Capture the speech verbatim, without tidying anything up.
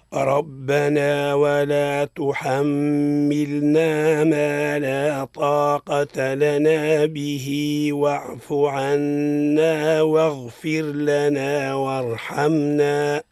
ربنا ولا تحملنا ما لا طاقة لنا به واعف عنا واغفر لنا وارحمنا